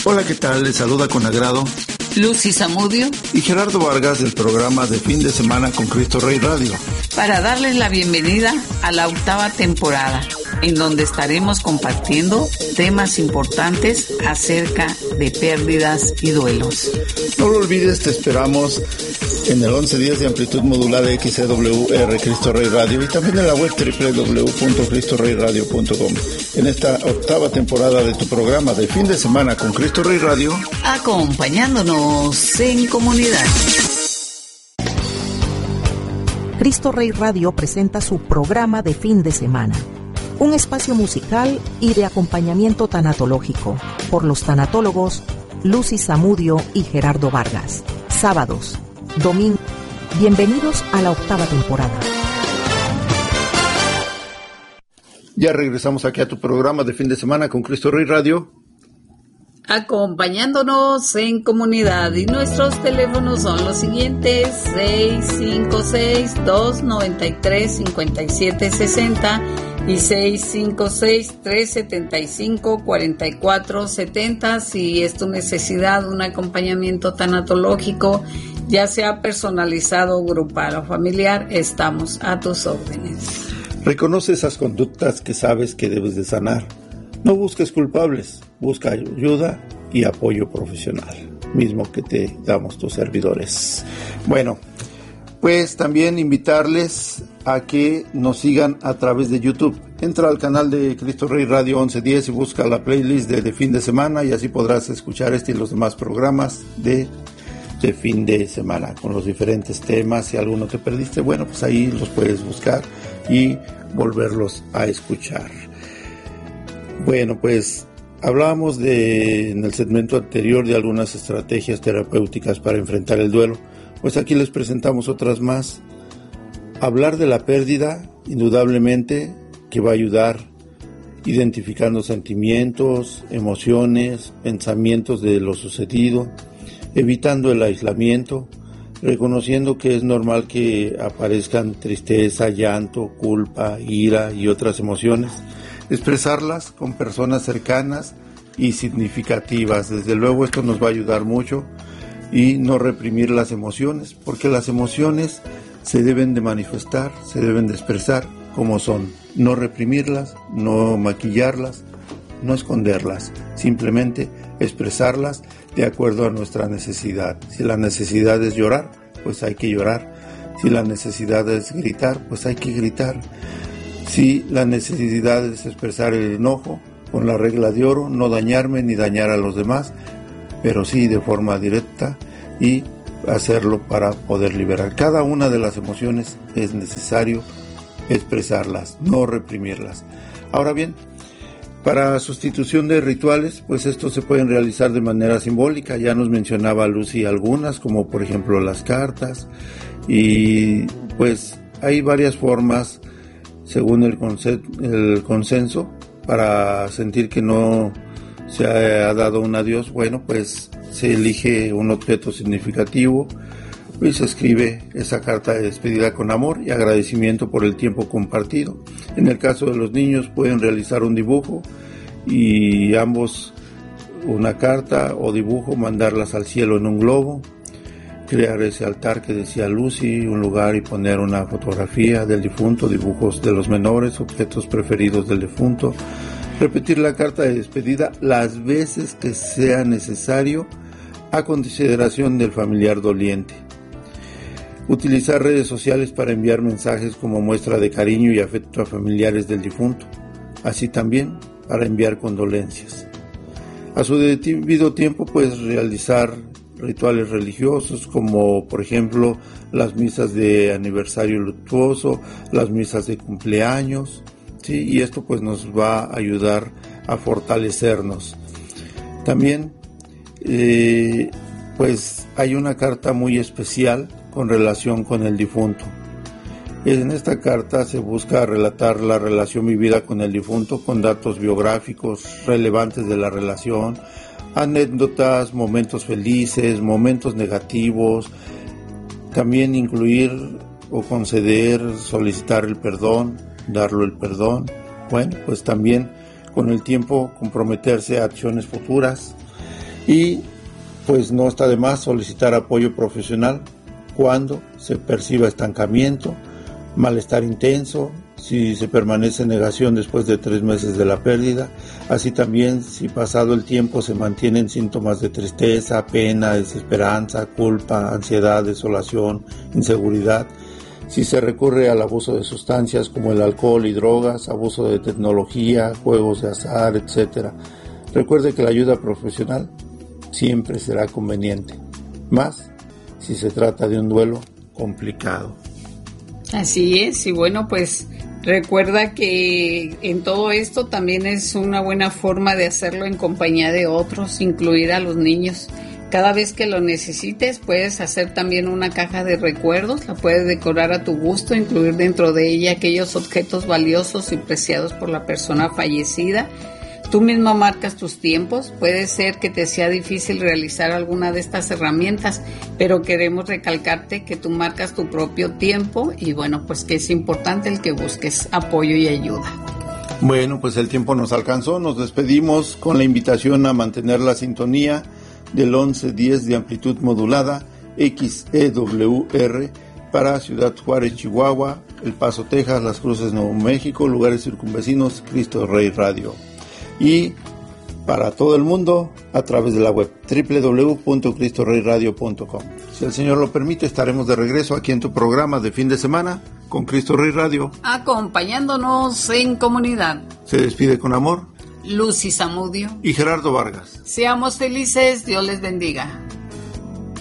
Hola, ¿qué tal? Les saluda con agrado Lucy Zamudio y Gerardo Vargas del programa de Fin de Semana con Cristo Rey Radio, para darles la bienvenida a la 8ª temporada, en donde estaremos compartiendo temas importantes acerca de pérdidas y duelos. No lo olvides, te esperamos en el 11 días de amplitud modulada XCWR Cristo Rey Radio y también en la web www.cristoreyradio.com. En esta 8ª temporada de tu programa de Fin de Semana con Cristo Rey Radio, acompañándonos en comunidad. Cristo Rey Radio presenta su programa de fin de semana, un espacio musical y de acompañamiento tanatológico por los tanatólogos Lucy Zamudio y Gerardo Vargas. Sábados, domingo. Bienvenidos a la 8ª temporada. Ya regresamos aquí a tu programa de Fin de Semana con Cristo Rey Radio, acompañándonos en comunidad, y nuestros teléfonos son los siguientes: 656-293-5760 y 656-375-4470. Si es tu necesidad un acompañamiento tanatológico, ya sea personalizado, grupal o familiar, estamos a tus órdenes. Reconoce esas conductas que sabes que debes de sanar. No busques culpables, busca ayuda y apoyo profesional, mismo que te damos tus servidores. Bueno, pues también invitarles a que nos sigan a través de YouTube. Entra al canal de Cristo Rey Radio 1110 y busca la playlist de fin de semana, y así podrás escuchar este y los demás programas de fin de semana con los diferentes temas. Si alguno te perdiste, bueno, pues ahí los puedes buscar y volverlos a escuchar. Bueno, pues hablábamos en el segmento anterior de algunas estrategias terapéuticas para enfrentar el duelo. Pues aquí les presentamos otras más. Hablar de la pérdida, indudablemente, que va a ayudar identificando sentimientos, emociones, pensamientos de lo sucedido, evitando el aislamiento, reconociendo que es normal que aparezcan tristeza, llanto, culpa, ira y otras emociones, expresarlas con personas cercanas y significativas. Desde luego esto nos va a ayudar mucho, y no reprimir las emociones, porque las emociones se deben de manifestar, se deben de expresar como son, no reprimirlas, no maquillarlas, no esconderlas, simplemente expresarlas de acuerdo a nuestra necesidad. Si la necesidad es llorar, pues hay que llorar. Si la necesidad es gritar, pues hay que gritar. Si la necesidad es expresar el enojo, con la regla de oro, no dañarme ni dañar a los demás, pero sí de forma directa, y hacerlo para poder liberar. Cada una de las emociones es necesario expresarlas, no reprimirlas. Ahora bien, para sustitución de rituales, pues estos se pueden realizar de manera simbólica. Ya nos mencionaba Lucy algunas, como por ejemplo las cartas, y pues hay varias formas según el consenso para sentir que no se ha dado un adiós. Bueno, pues se elige un objeto significativo y se escribe esa carta de despedida con amor y agradecimiento por el tiempo compartido. En el caso de los niños pueden realizar un dibujo y ambos, una carta o dibujo, mandarlas al cielo en un globo, crear ese altar que decía Lucy, un lugar, y poner una fotografía del difunto, dibujos de los menores, objetos preferidos del difunto. Repetir la carta de despedida las veces que sea necesario a consideración del familiar doliente. Utilizar redes sociales para enviar mensajes como muestra de cariño y afecto a familiares del difunto, así también para enviar condolencias. A su debido tiempo, pues realizar rituales religiosos como por ejemplo las misas de aniversario luctuoso, las misas de cumpleaños, ¿sí? Y esto pues nos va a ayudar a fortalecernos. También pues hay una carta muy especial con relación con el difunto. En esta carta se busca relatar la relación vivida con el difunto con datos biográficos relevantes de la relación, anécdotas, momentos felices, momentos negativos, también incluir o conceder, solicitar el perdón, darlo el perdón. Bueno, pues también con el tiempo comprometerse a acciones futuras Y pues no está de más solicitar apoyo profesional cuando se perciba estancamiento, malestar intenso, si se permanece en negación después de 3 meses de la pérdida, así también si pasado el tiempo se mantienen síntomas de tristeza, pena, desesperanza, culpa, ansiedad, desolación, inseguridad, si se recurre al abuso de sustancias como el alcohol y drogas, abuso de tecnología, juegos de azar, etc. Recuerde que la ayuda profesional siempre será conveniente, más si se trata de un duelo complicado. Así es, y bueno, pues recuerda que en todo esto también es una buena forma de hacerlo en compañía de otros, incluir a los niños. Cada vez que lo necesites puedes hacer también una caja de recuerdos, la puedes decorar a tu gusto, incluir dentro de ella aquellos objetos valiosos y preciados por la persona fallecida. Tú mismo marcas tus tiempos, puede ser que te sea difícil realizar alguna de estas herramientas, pero queremos recalcarte que tú marcas tu propio tiempo y bueno, pues que es importante el que busques apoyo y ayuda. Bueno, pues el tiempo nos alcanzó, nos despedimos con la invitación a mantener la sintonía del 1110 de amplitud modulada XEWR para Ciudad Juárez, Chihuahua, El Paso, Texas, Las Cruces, Nuevo México, lugares circunvecinos, Cristo Rey Radio. Y para todo el mundo a través de la web www.cristoreyradio.com. Si el Señor lo permite, estaremos de regreso aquí en tu programa de fin de semana con Cristo Rey Radio, acompañándonos en comunidad. Se despide con amor Lucy Zamudio y Gerardo Vargas. Seamos felices, Dios les bendiga.